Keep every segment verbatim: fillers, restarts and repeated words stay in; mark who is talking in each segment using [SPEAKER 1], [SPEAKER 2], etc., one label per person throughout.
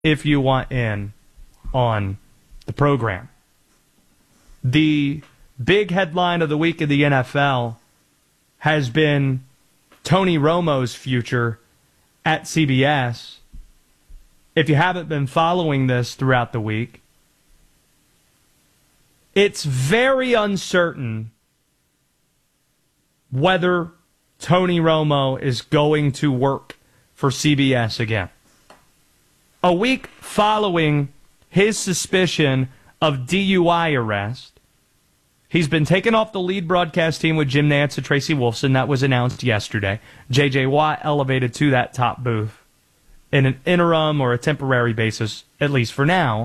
[SPEAKER 1] if you want in on the program. The big headline of the week in the N F L has been Tony Romo's future at C B S. If you haven't been following this throughout the week, it's very uncertain whether Tony Romo is going to work for C B S again. A week following his suspicion of D U I arrest, he's been taken off the lead broadcast team with Jim Nantz and Tracy Wolfson. That was announced yesterday. J J. Watt elevated to that top booth in an interim or a temporary basis, at least for now.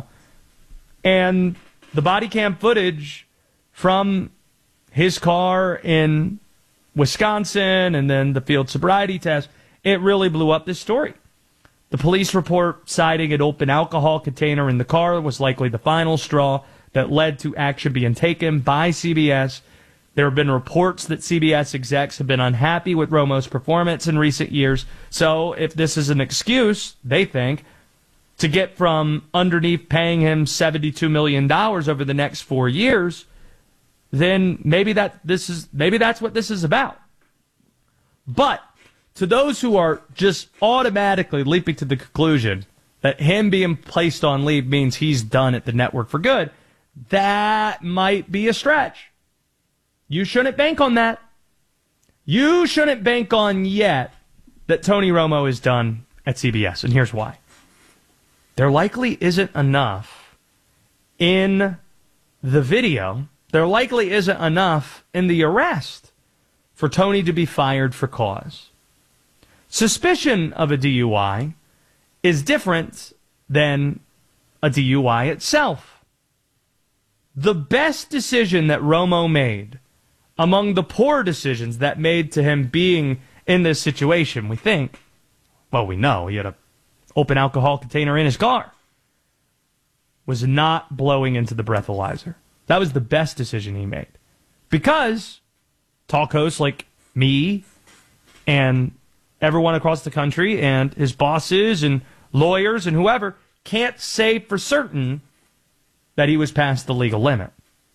[SPEAKER 1] And the body cam footage from his car in Wisconsin and then the field sobriety test, it really blew up this story. The police report citing an open alcohol container in the car was likely the final straw that led to action being taken by C B S. There have been reports that C B S execs have been unhappy with Romo's performance in recent years. So if this is an excuse, they think, to get from underneath paying him seventy-two million dollars over the next four years, then maybe that this is maybe that's what this is about. But to those who are just automatically leaping to the conclusion that him being placed on leave means he's done at the network for good, that might be a stretch. You shouldn't bank on that. You shouldn't bank on yet that Tony Romo is done at C B S, and here's why. There likely isn't enough in the video, there likely isn't enough in the arrest for Tony to be fired for cause. Suspicion of a D U I is different than a D U I itself. The best decision that Romo made among the poor decisions that made to him being in this situation, we think, well, we know he had an open alcohol container in his car, was not blowing into the breathalyzer. That was the best decision he made. Because talk hosts like me and everyone across the country and his bosses and lawyers and whoever can't say for certain that he was past the legal limit.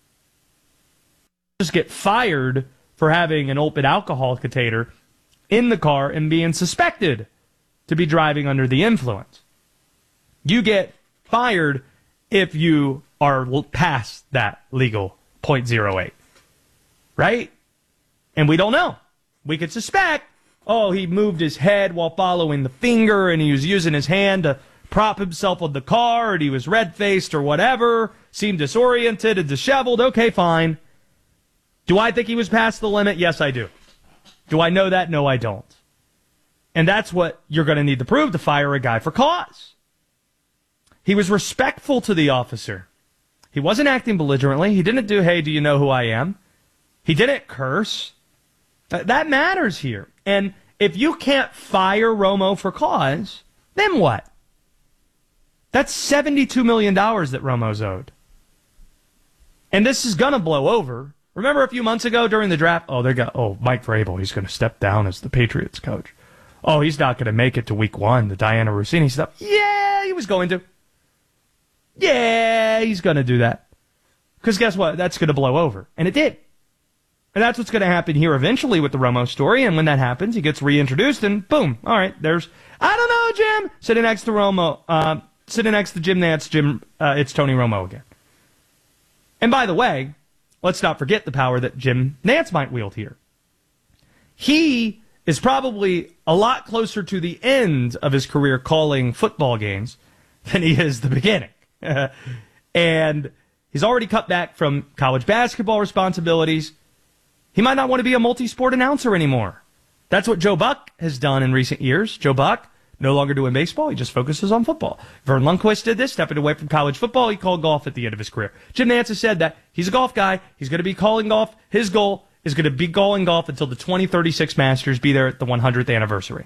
[SPEAKER 1] Just get fired for having an open alcohol container in the car and being suspected to be driving under the influence. You get fired if you are past that legal zero point zero eight. Right? And we don't know. We could suspect, oh, he moved his head while following the finger and he was using his hand to prop himself on the car and he was red-faced or whatever, seemed disoriented and disheveled. Okay, fine. Do I think he was past the limit? Yes, I do. Do I know that? No, I don't. And that's what you're going to need to prove to fire a guy for cause. He was respectful to the officer. He wasn't acting belligerently. He didn't do, hey, do you know who I am? He didn't curse. That matters here. And if you can't fire Romo for cause, then what? That's seventy-two million dollars that Romo's owed. And this is going to blow over. Remember a few months ago during the draft? Oh, they got, oh, Mike Vrabel, he's going to step down as the Patriots coach. Oh, he's not going to make it to week one, the Diana Rossini stuff. Yeah, he was going to. Yeah, he's going to do that. Because guess what? That's going to blow over. And it did. And that's what's going to happen here eventually with the Romo story. And when that happens, he gets reintroduced and boom. All right, there's, I don't know, Jim. Sitting next to Romo, uh, sitting next to Jim Nantz, Jim, uh, it's Tony Romo again. And by the way, let's not forget the power that Jim Nantz might wield here. He is probably a lot closer to the end of his career calling football games than he is the beginning. And he's already cut back from college basketball responsibilities. He might not want to be a multi-sport announcer anymore. That's what Joe Buck has done in recent years. Joe Buck, no longer doing baseball. He just focuses on football. Vern Lundquist did this, stepping away from college football. He called golf at the end of his career. Jim Nantz has said that he's a golf guy. He's going to be calling golf. His goal is going to be calling golf until the twenty thirty-six Masters, be there at the one hundredth anniversary.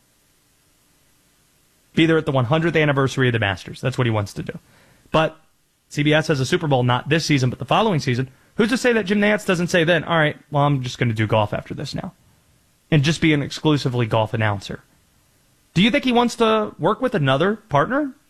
[SPEAKER 1] Be there at the one hundredth anniversary of the Masters. That's what he wants to do. But C B S has a Super Bowl not this season, but the following season. Who's to say that Jim Nantz doesn't say then, all right, well, I'm just going to do golf after this now. And just be an exclusively golf announcer. Do you think he wants to work with another partner